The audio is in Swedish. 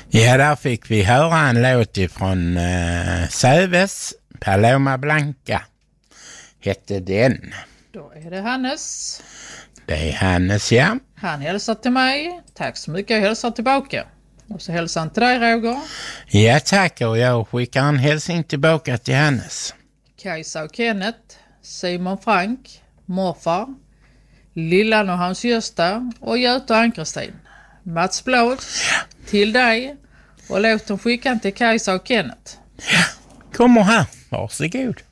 Ja, där fick vi höra en låt ifrån Säves, Paloma Blanca hette den. Då är det Hannes. Det är Hannes, ja. Han hälsar till mig. Tack så mycket, jag hälsar tillbaka. Och så hälsar han till dig, Roger. Ja, tack, och jag skickar en hälsning tillbaka till Hannes. Kajsa och Kenneth, Simon Frank, morfar, Lillan och hans Gösta och Göte och Ann-Kristin. Mats Blås, till dig och låt dem skicka till Kajsa och Kenneth. Ja, kommer här. Varsågod.